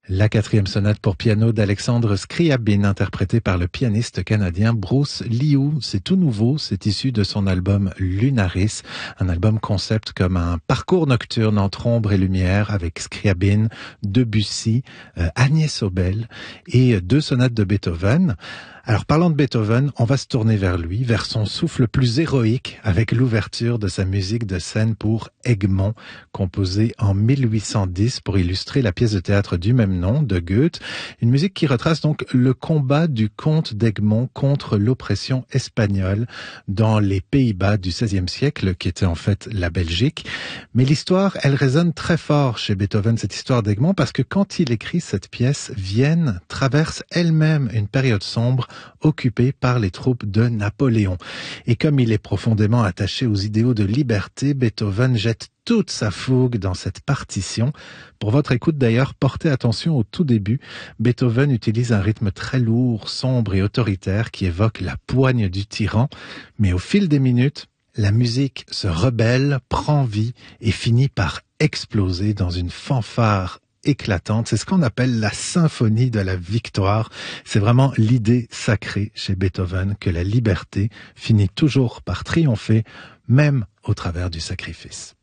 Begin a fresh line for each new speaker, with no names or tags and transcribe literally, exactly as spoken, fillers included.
La quatrième sonate pour piano d'Alexandre Scriabine, interprétée par le pianiste canadien Bruce Liu. C'est tout nouveau, c'est issu de son album Lunaris, un album concept comme un parcours nocturne entre ombre et lumière avec Scriabine, Debussy, euh, Agnès Obel et deux sonates de Beethoven. Alors parlant de Beethoven, on va se tourner vers lui, vers son souffle plus héroïque avec l'ouverture de sa musique de scène pour Egmont, composée en mille huit cent dix pour illustrer la pièce de théâtre du même nom de Goethe. Une musique qui retrace donc le combat du comte d'Egmont contre l'oppression espagnole dans les Pays-Bas du seizième siècle, qui était en fait la Belgique. Mais l'histoire, elle résonne très fort chez Beethoven, cette histoire d'Egmont, parce que quand il écrit cette pièce, Vienne traverse elle-même une période sombre occupé par les troupes de Napoléon. Et comme il est profondément attaché aux idéaux de liberté, Beethoven jette toute sa fougue dans cette partition. Pour votre écoute d'ailleurs, portez attention au tout début. Beethoven utilise un rythme très lourd, sombre et autoritaire qui évoque la poigne du tyran. Mais au fil des minutes, la musique se rebelle, prend vie et finit par exploser dans une fanfare éclatante. C'est ce qu'on appelle la symphonie de la victoire. C'est vraiment l'idée sacrée chez Beethoven que la liberté finit toujours par triompher, même au travers du sacrifice.